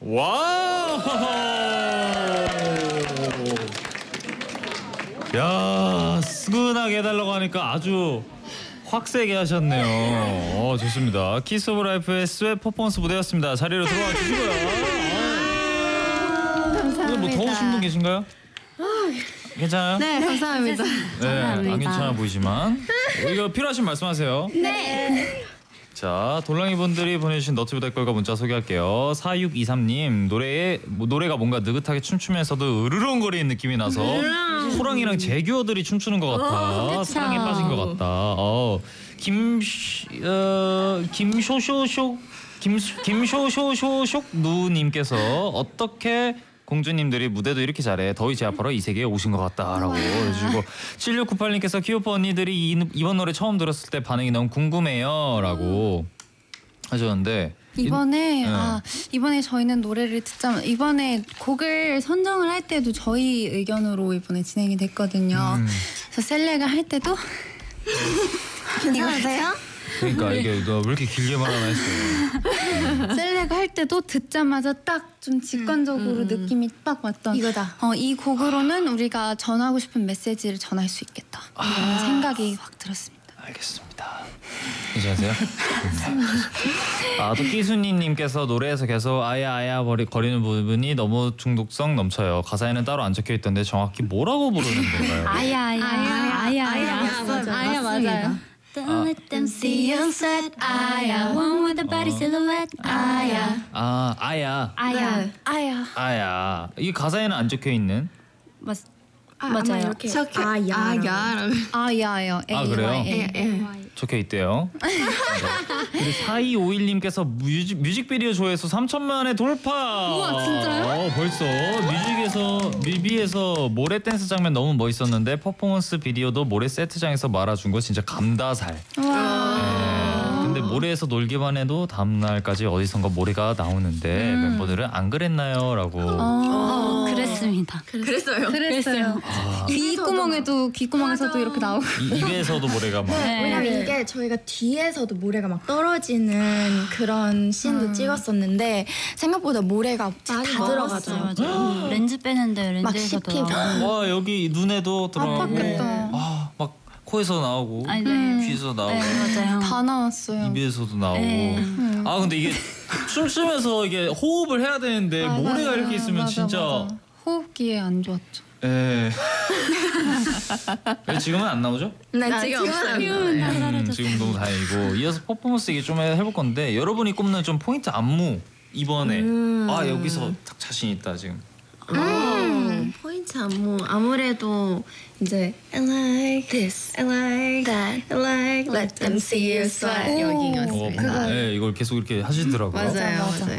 와우! 야, 스근하게 해달라고 하니까 아주 확 세게 하셨네요. 좋습니다. 키스 오브 라이프의 스웨 퍼포먼스 무대였습니다. 자리로 들어와 주시고요. 감사합니다. 뭐 더우신 분 계신가요? 괜찮아요? 네, 감사합니다. 네, 안 괜찮아 보이지만 이거 필요하신 말씀하세요. 네. 자, 돌랑이 분들이 보내주신 너튜브 댓글과 문자 소개할게요. 4623님, 노래가 뭔가 느긋하게 춤추면서도 으르렁거리는 느낌이 나서 호랑이랑 제규어들이 춤추는 것 같아. 사랑에 빠진 것 같다. 김쇼쇼쇼쇼 누님께서 어떻게 공주님들이 무대도 이렇게 잘해. 더위 제압하러 이 세계에 오신 것 같다라고 해주시고 7698님께서 키오파 언니들이 이번 노래 처음 들었을 때 반응이 너무 궁금해요라고 하셨는데 이번에 이번에 저희는 노래를 이번에 곡을 선정을 할 때도 저희 의견으로 이번에 진행이 됐거든요. 그래서 셀렉을 할 때도 괜찮으세요? 그러니까 이게 너 왜 이렇게 길게 말하나 했어요. 셀렉 할 때도 듣자마자 딱 좀 직관적으로 느낌이 딱 왔던 이거다. 이 곡으로는 우리가 전하고 싶은 메시지를 전할 수 있겠다 이런 생각이 확 들었습니다. 알겠습니다. 괜찮으세요? 도끼순이님께서 노래에서 계속 아야 거리는 부분이 너무 중독성 넘쳐요. 가사에는 따로 안 적혀 있던데 정확히 뭐라고 부르는 건가요? 아야 맞아요. Don't let them see you sweat. Aya, one with the body silhouette. Aya. 아야. 이 가사에는 안 적혀 있는? 맞아요. 이렇게 아야라고. 아야요. 그래요? 적혀 있대요. 그리고 4251님께서 뮤직비디오 조회수 3천만회 돌파. 우와, 진짜요? 벌써 뮤비에서 모래 댄스 장면 너무 멋있었는데 퍼포먼스 비디오도 모래 세트장에서 말아준 거 진짜 감다살. 근데 모래에서 놀기만 해도 다음날까지 어디선가 모래가 나오는데 멤버들은 안 그랬나요? 라고. 그랬습니다. 그랬어요. 귓구멍에서도 이렇게 나오고. 입에서도 모래가 막. 왜냐면 이게 저희가 뒤에서도 모래가 막 떨어지는 그런 씬도 찍었었는데 생각보다 모래가 다 들어갔어요. 맞아요. 렌즈 빼는데 막 렌즈에서도 씹히고. 와, 여기 눈에도 들어가고. 아팠겠다. 막 코에서 나오고 귀에서 나오고. 네, 맞아요. 다 나왔어요. 입에서도 나오고. 네. 근데 이게 춤추면서 이게 호흡을 해야 되는데 모래가 이렇게 있으면 진짜. 호흡기에 안 좋았죠. 예. 지금은 안 나오죠? 네, 지금 없어요. 지금 너무 다행이고 이어서 퍼포먼스 얘기 좀 해볼 건데 여러분이 꼽는 좀 포인트 안무 이번에 여기서 딱 자신 있다 지금. 포인트 안무 아무래도 이제 I like this, I like that, I like let them see you sweat 여기였어요. 네, 이걸 계속 이렇게 하시더라고요. 맞아요.